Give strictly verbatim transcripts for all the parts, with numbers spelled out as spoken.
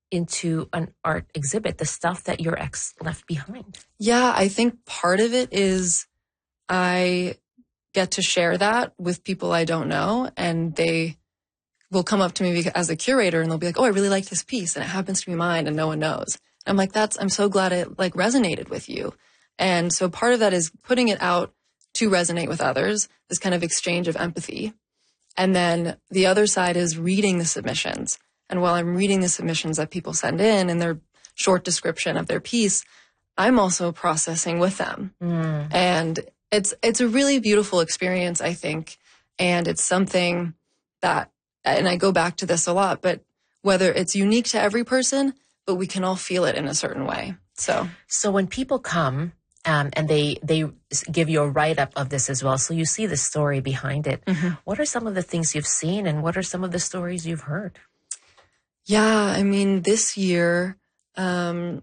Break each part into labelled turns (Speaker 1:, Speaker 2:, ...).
Speaker 1: into an art exhibit, the stuff that your ex left behind?
Speaker 2: Yeah, I think part of it is I get to share that with people I don't know, and they will come up to me as a curator and they'll be like, oh, I really like this piece, and it happens to be mine and no one knows. I'm like, that's, I'm so glad it like resonated with you. And so part of that is putting it out to resonate with others, this kind of exchange of empathy. And then the other side is reading the submissions. And while I'm reading the submissions that people send in and their short description of their piece, I'm also processing with them. Mm. And it's, it's a really beautiful experience, I think. And it's something that, and I go back to this a lot, but whether it's unique to every person, but we can all feel it in a certain way. So,
Speaker 1: so when people come, Um, and they, they give you a write-up of this as well. So you see the story behind it. Mm-hmm. What are some of the things you've seen, and what are some of the stories you've heard?
Speaker 2: Yeah, I mean, this year, um,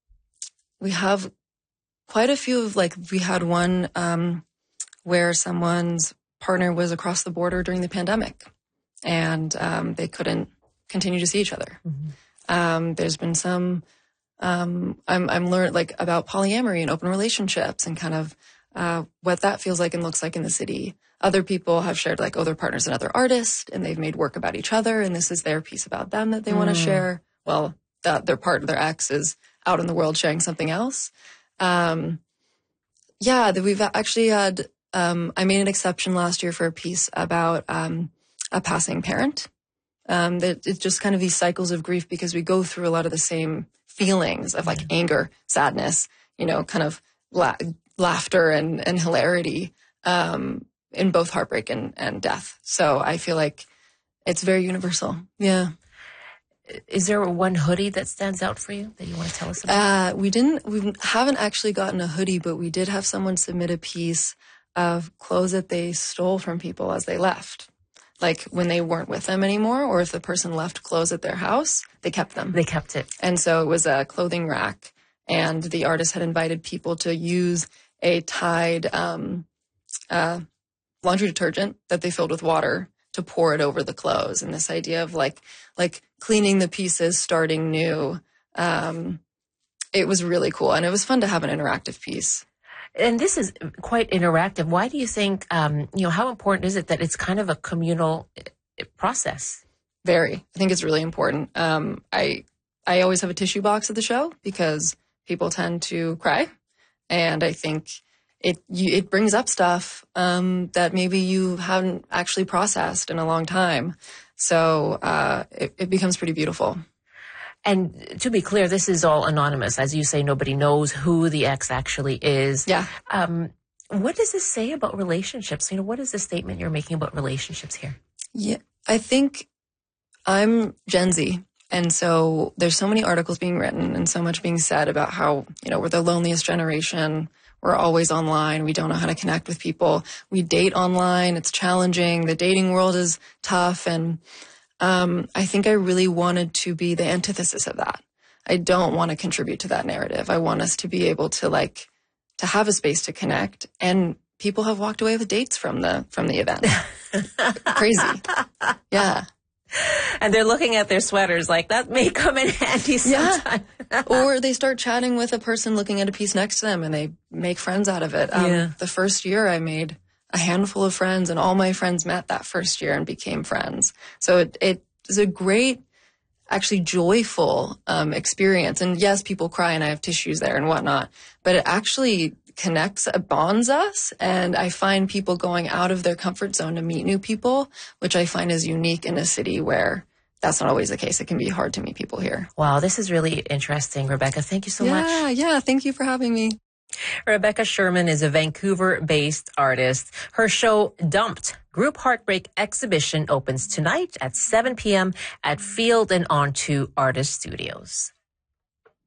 Speaker 2: we have quite a few of, like, we had one um, where someone's partner was across the border during the pandemic, and um, they couldn't continue to see each other. Mm-hmm. Um, there's been some... Um, I'm, I'm learned like about polyamory and open relationships and kind of, uh, what that feels like and looks like in the city. Other people have shared like, oh, their partner's another artist and they've made work about each other and this is their piece about them that they mm. want to share. Well, that their partner, their ex is out in the world sharing something else. Um, yeah, that we've actually had, um, I made an exception last year for a piece about, um, a passing parent. Um, that it's just kind of these cycles of grief because we go through a lot of the same feelings of like anger, sadness, you know, kind of la- laughter and, and hilarity, um, in both heartbreak and, and death. So I feel like it's very universal. Yeah.
Speaker 1: Is there one hoodie that stands out for you that you want to tell us about?
Speaker 2: Uh, we didn't, we haven't actually gotten a hoodie, but we did have someone submit a piece of clothes that they stole from people as they left. Like when they weren't with them anymore, or if the person left clothes at their house, they kept them.
Speaker 1: They kept it.
Speaker 2: And so it was a clothing rack, and the artist had invited people to use a Tide um, uh, laundry detergent that they filled with water to pour it over the clothes. And this idea of like like cleaning the pieces, starting new. Um, it was really cool, and it was fun to have an interactive piece.
Speaker 1: And this is quite interactive. Why do you think, um, you know, how important is it that it's kind of a communal process?
Speaker 2: Very. I think it's really important. Um, I I always have a tissue box at the show because people tend to cry. And I think it you, it brings up stuff um, that maybe you haven't actually processed in a long time. So uh, it, it becomes pretty beautiful.
Speaker 1: And to be clear, this is all anonymous. As you say, nobody knows who the ex actually is.
Speaker 2: Yeah.
Speaker 1: Um, what does this say about relationships? You know, what is the statement you're making about relationships here?
Speaker 2: Yeah, I think I'm Gen Z. And so there's so many articles being written and so much being said about how, you know, we're the loneliest generation. We're always online. We don't know how to connect with people. We date online. It's challenging. The dating world is tough. And Um, I think I really wanted to be the antithesis of that. I don't want to contribute to that narrative. I want us to be able to like, to have a space to connect. And people have walked away with dates from the, from the event. Crazy. Yeah.
Speaker 1: And they're looking at their sweaters like that may come in handy sometime.
Speaker 2: Yeah. Or they start chatting with a person looking at a piece next to them and they make friends out of it. Um,
Speaker 1: yeah.
Speaker 2: The first year I made a handful of friends, and all my friends met that first year and became friends. So it, it is a great, actually joyful um, experience. And yes, people cry and I have tissues there and whatnot, but it actually connects, it bonds us. And I find people going out of their comfort zone to meet new people, which I find is unique in a city where that's not always the case. It can be hard to meet people here.
Speaker 1: Wow, this is really interesting, Rebecca. Thank you so
Speaker 2: yeah,
Speaker 1: much.
Speaker 2: Yeah, yeah. Thank you for having me.
Speaker 1: Rebecca Sherman is a Vancouver-based artist. Her show, Dumped, Group Heartbreak Exhibition, opens tonight at seven p.m. at Field and Onto Artist Studios.